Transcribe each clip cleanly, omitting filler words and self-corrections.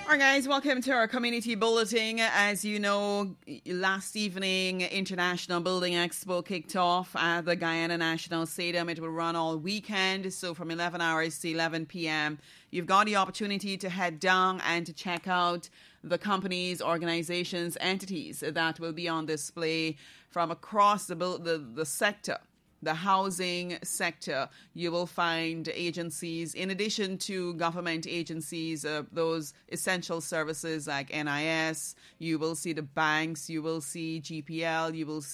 All right, guys, welcome to our community bulletin. As you know, last evening, International Building Expo kicked off at the Guyana National Stadium. It will run all weekend, so from 11 hours to 11 p.m. You've got the opportunity to head down and to check out the companies, organizations, entities that will be on display from across the sector. The housing sector, you will find agencies, in addition to government agencies, those essential services like NIS, you will see the banks, you will see GPL, you will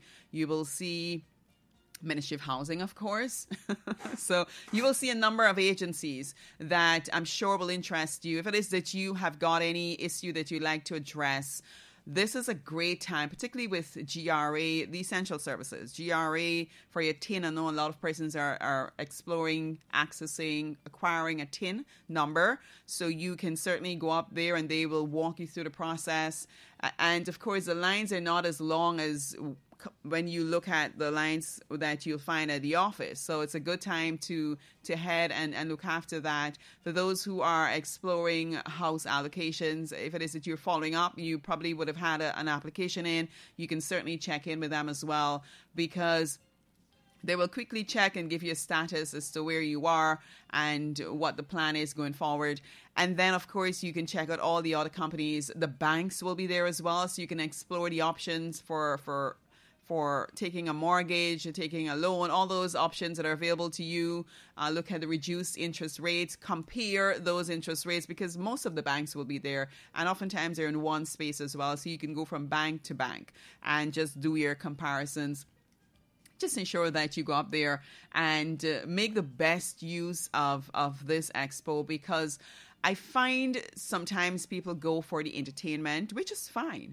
see Ministry of Housing, of course. So you will see a number of agencies that I'm sure will interest you. If it is that you have got any issue that you'd like to address, this is a great time, particularly with GRA, the essential services. GRA for your TIN. I know a lot of persons are exploring, accessing, acquiring a TIN number. So you can certainly go up there and they will walk you through the process. And of course, the lines are not as long as when you look at the lines that you'll find at the office. So it's a good time to head and look after that. For those who are exploring house allocations, if it is that you're following up, you probably would have had an application in. You can certainly check in with them as well, because they will quickly check and give you a status as to where you are and what the plan is going forward. And then, of course, you can check out all the other companies. The banks will be there as well, so you can explore the options for taking a mortgage or taking a loan, all those options that are available to you. Look at the reduced interest rates, compare those interest rates, because most of the banks will be there. And oftentimes they're in one space as well. So you can go from bank to bank and just do your comparisons. Just ensure that you go up there and make the best use of this expo, because I find sometimes people go for the entertainment, which is fine.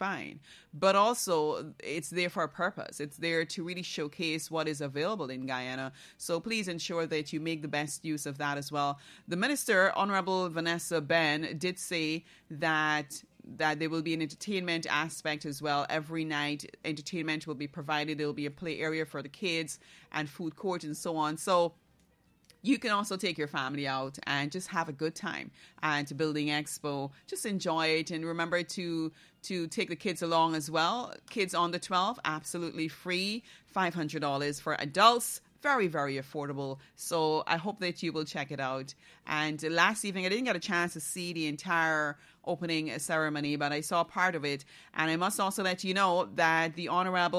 But also, it's there for a purpose. It's there to really showcase what is available in Guyana. So please ensure that you make the best use of that as well. The Minister, Honorable Vanessa Ben, did say that there will be an entertainment aspect as well. Every night, entertainment will be provided. There will be a play area for the kids and food court and so on. So you can also take your family out and just have a good time at Building Expo. Just enjoy it, and remember to take the kids along as well. Kids under 12, absolutely free. $500 for adults. Very, very affordable. So I hope that you will check it out. And last evening, I didn't get a chance to see the entire opening ceremony, but I saw part of it. And I must also let you know that the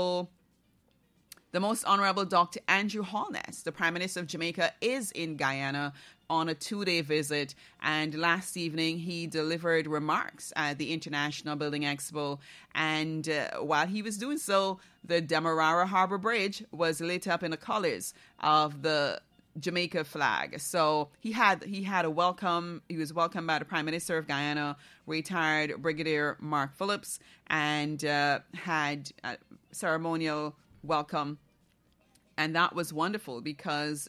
Most Honorable Dr. Andrew Holness, the Prime Minister of Jamaica, is in Guyana on a 2-day visit. And last evening, he delivered remarks at the International Building Expo. And while he was doing so, the Demerara Harbour Bridge was lit up in the colors of the Jamaica flag. So he had a welcome. He was welcomed by the Prime Minister of Guyana, retired Brigadier Mark Phillips, and had a ceremonial welcome. And that was wonderful, because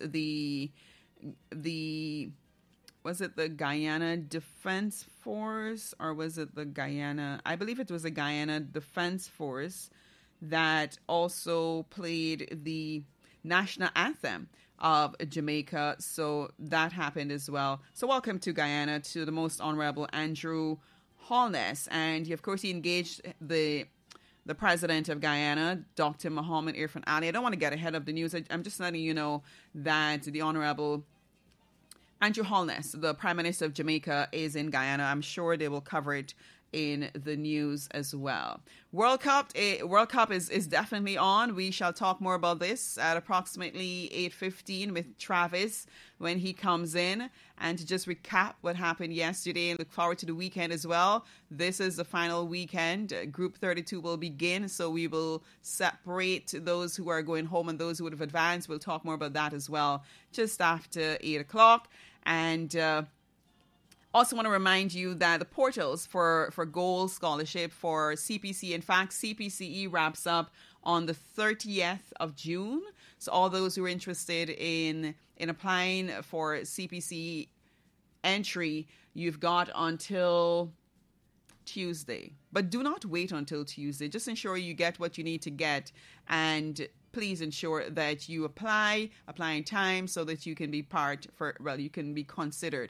was it the Guyana Defense Force, or was it the Guyana? I believe it was the Guyana Defense Force that also played the national anthem of Jamaica. So that happened as well. So welcome to Guyana, to the Most Honorable Andrew Holness. And of course, he engaged the President of Guyana, Dr. Mohammed Irfan Ali. I don't want to get ahead of the news. I'm just letting you know that the Honorable Andrew Holness, the Prime Minister of Jamaica, is in Guyana. I'm sure they will cover it in the news as well. World Cup is definitely on. We shall talk more about this at approximately 8:15 with Travis when he comes in. And to just recap what happened yesterday and look forward to the weekend as well. This is the final weekend. Group 32 will begin, so we will separate those who are going home and those who would have advanced. We'll talk more about that as well just after 8 o'clock. And also want to remind you that the portals for Gold Scholarship for CPC, in fact, CPCE wraps up on the 30th of June. So all those who are interested in applying for CPC entry, you've got until Tuesday. But do not wait until Tuesday. Just ensure you get what you need to get, and please ensure that you apply in time so that you can be you can be considered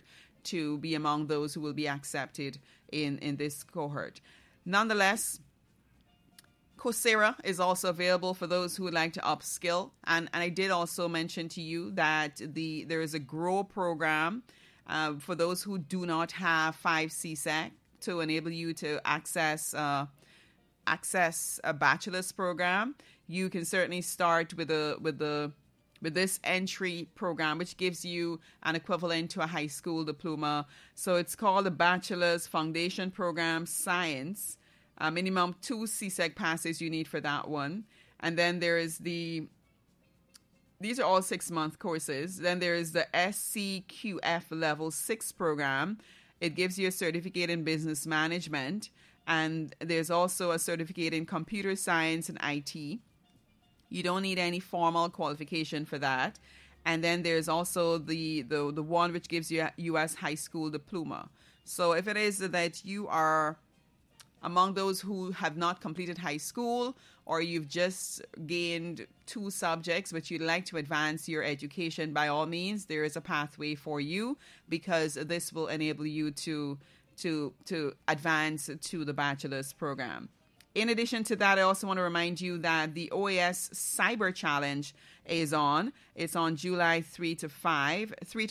to be among those who will be accepted in this cohort. Nonetheless, Coursera is also available for those who would like to upskill. And I did also mention to you that there is a GROW program for those who do not have 5 CSEC to enable you to access a bachelor's program. You can certainly start with this entry program, which gives you an equivalent to a high school diploma. So it's called the Bachelor's Foundation Program Science. Minimum 2 CSEC passes you need for that one. And then there is these are all 6-month courses. Then there is the SCQF Level 6 program. It gives you a certificate in business management. And there's also a certificate in computer science and IT. You don't need any formal qualification for that. And then there's also the one which gives you a U.S. high school diploma. So if it is that you are among those who have not completed high school, or you've just gained 2 subjects but you'd like to advance your education, by all means, there is a pathway for you, because this will enable you to advance to the bachelor's program. In addition to that, I also want to remind you that the OAS Cyber Challenge is on. It's on July 3 to 4,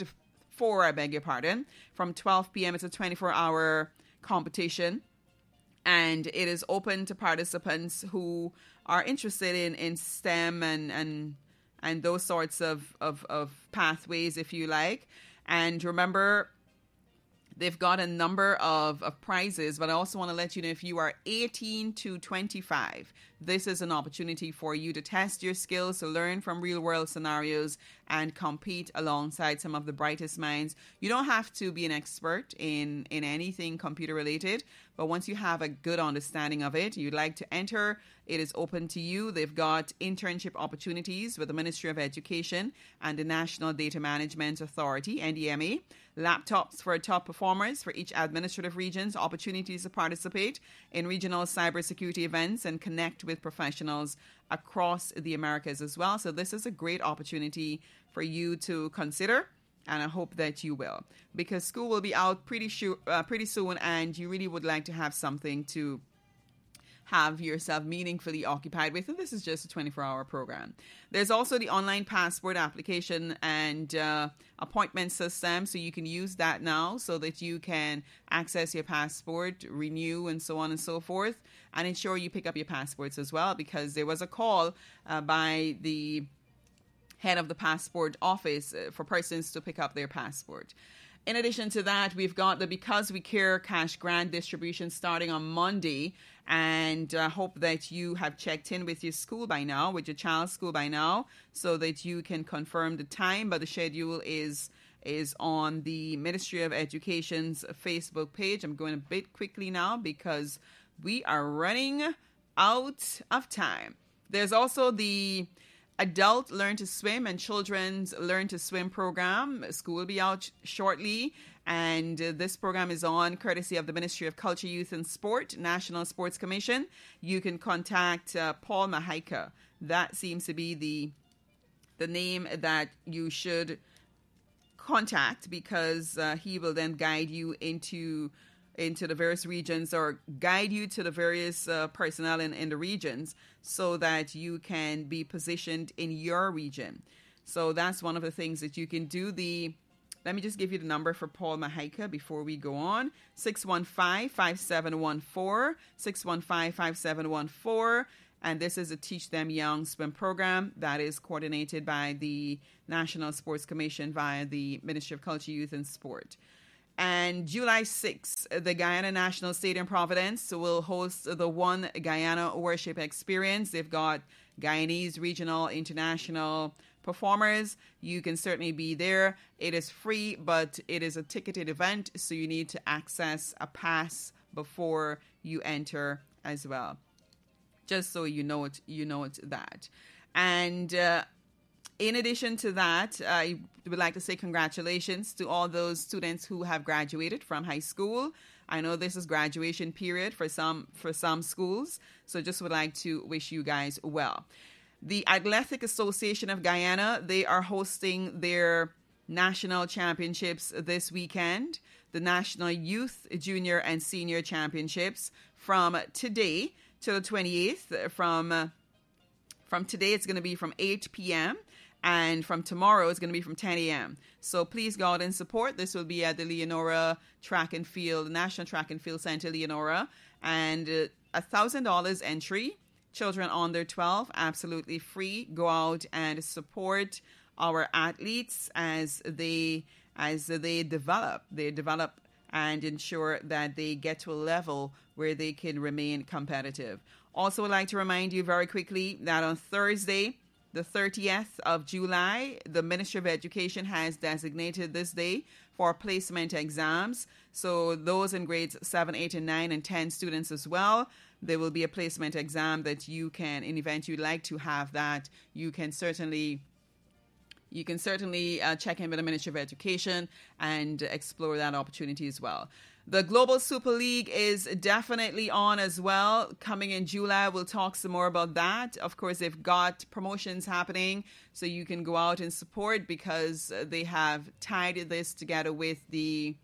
from 12 p.m. It's a 24-hour competition. And it is open to participants who are interested in STEM and those sorts of pathways, if you like. And remember, they've got a number of prizes, but I also want to let you know, if you are 18 to 25, this is an opportunity for you to test your skills, to learn from real-world scenarios, and compete alongside some of the brightest minds. You don't have to be an expert in anything computer-related, but once you have a good understanding of it, you'd like to enter, it is open to you. They've got internship opportunities with the Ministry of Education and the National Data Management Authority, NDMA, laptops for top performers for each administrative regions, opportunities to participate in regional cybersecurity events and connect with professionals across the Americas as well. So this is a great opportunity for you to consider, and I hope that you will, because school will be out pretty soon, and you really would like to have something to have yourself meaningfully occupied with, and this is just a 24-hour program. There's also the online passport application and appointment system, so you can use that now so that you can access your passport, renew, and so on and so forth, and ensure you pick up your passports as well, because there was a call by the head of the passport office for persons to pick up their passport. In addition to that, we've got the Because We Care cash grant distribution starting on Monday, and I hope that you have checked in with your school by now, with your child's school by now, so that you can confirm the time. But the schedule is on the Ministry of Education's Facebook page. I'm going a bit quickly now because we are running out of time. There's also the Adult Learn to Swim and Children's Learn to Swim program. School will be out shortly, and this program is on courtesy of the Ministry of Culture, Youth and Sport, National Sports Commission. You can contact Paul Mahaika. That seems to be the name that you should contact, because he will then guide you into the various regions, or guide you to the various personnel in the regions, so that you can be positioned in your region. So that's one of the things that you can do. Let me just give you the number for Paul Mahaika before we go on. 615-5714, 615-5714. And this is a Teach Them Young swim program that is coordinated by the National Sports Commission via the Ministry of Culture, Youth and Sport. And July 6th, the Guyana National Stadium Providence will host the One Guyana Worship Experience. They've got Guyanese, regional, international performers. You can certainly be there. It is free, but it is a ticketed event, so you need to access a pass before you enter as well. Just so you know it that. And in addition to that, I would like to say congratulations to all those students who have graduated from high school. I know this is graduation period for some schools, so just would like to wish you guys well. The Athletic Association of Guyana, they are hosting their national championships this weekend, the National Youth, Junior and Senior Championships from today till the 28th. From today, it's going to be from 8 p.m. and from tomorrow, it's going to be from 10 a.m. So please go out and support. This will be at the Leonora Track and Field, National Track and Field Center, Leonora. And $1,000 entry. Children under 12, absolutely free. Go out and support our athletes as they develop. They develop and ensure that they get to a level where they can remain competitive. Also, would like to remind you very quickly that on Thursday, the 30th of July, the Ministry of Education has designated this day for placement exams. So those in grades 7, 8, and 9 and 10 students as well, there will be a placement exam that you can, in the event you'd like to have that, you can certainly check in with the Ministry of Education and explore that opportunity as well. The Global Super League is definitely on as well. Coming in July, we'll talk some more about that. Of course, they've got promotions happening, so you can go out and support because they have tied this together with the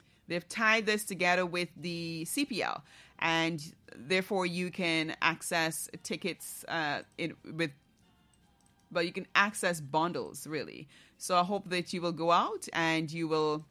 CPL, and therefore you can access tickets but you can access bundles, really. So I hope that you will go out and you will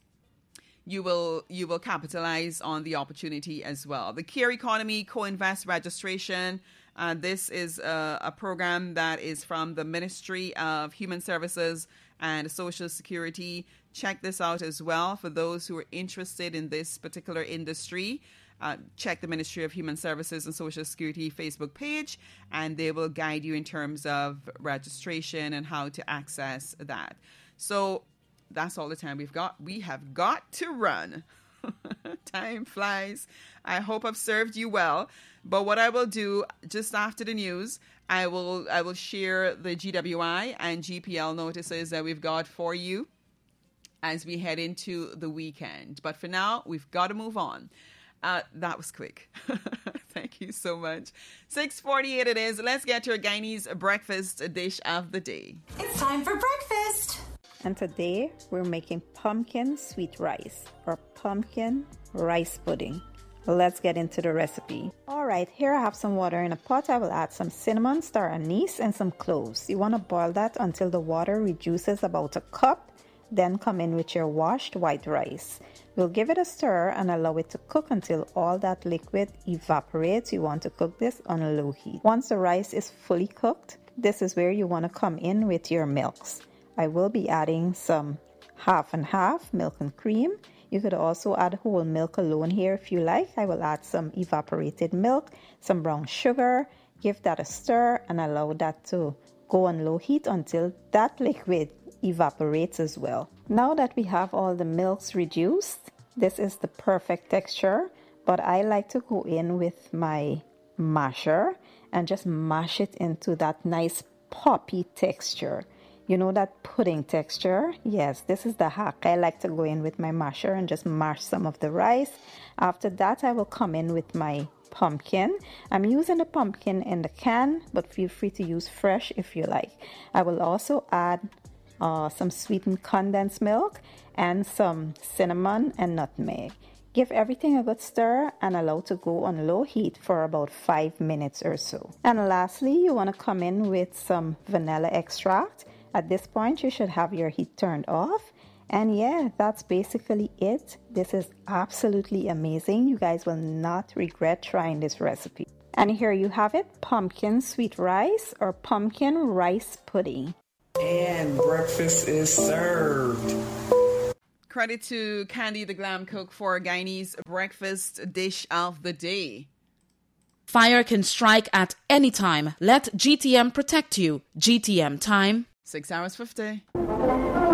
capitalize on the opportunity as well. The Care Economy Co-Invest registration. This is a program that is from the Ministry of Human Services and Social Security. Check this out as well for those who are interested in this particular industry. Check the Ministry of Human Services and Social Security Facebook page, and they will guide you in terms of registration and how to access that. So that's all the time we've got. We have got to run. Time flies. I hope I've served you well. But what I will do just after the news, I will share the GWI and GPL notices that we've got for you as we head into the weekend. But for now, we've got to move on. That was quick. Thank you so much. 6:48 it is. Let's get to our Guyanese breakfast dish of the day. It's time for breakfast. And today we're making pumpkin sweet rice or pumpkin rice pudding. Let's get into the recipe. Alright, here I have some water in a pot. I will add some cinnamon, star anise, and some cloves. You want to boil that until the water reduces about a cup. Then come in with your washed white rice. We'll give it a stir and allow it to cook until all that liquid evaporates. You want to cook this on a low heat. Once the rice is fully cooked, this is where you want to come in with your milks. I will be adding some half and half milk and cream. You could also add whole milk alone here if you like. I will add some evaporated milk, some brown sugar, give that a stir and allow that to go on low heat until that liquid evaporates as well. Now that we have all the milks reduced, this is the perfect texture, but I like to go in with my masher and just mash it into that nice poppy texture. You know that pudding texture? Yes, this is the hack. I like to go in with my masher and just mash some of the rice. After that, I will come in with my pumpkin. I'm using the pumpkin in the can, but feel free to use fresh if you like. I will also add some sweetened condensed milk and some cinnamon and nutmeg. Give everything a good stir and allow to go on low heat for about 5 minutes or so. And lastly, you want to come in with some vanilla extract. At this point, you should have your heat turned off. And yeah, that's basically it. This is absolutely amazing. You guys will not regret trying this recipe. And here you have it, pumpkin sweet rice or pumpkin rice pudding. And breakfast is served. Credit to Candy the Glam Cook for Guyanese breakfast dish of the day. Fire can strike at any time. Let GTM protect you. GTM time. 6:50.